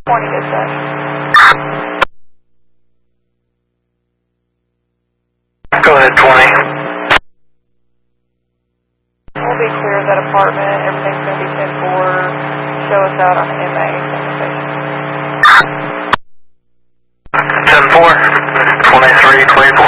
20 dispatch. Go ahead, 20. We'll be clear of that apartment. Everything's going to be 10-4. Show us out on the MA conversation. 10-4, 23, 24.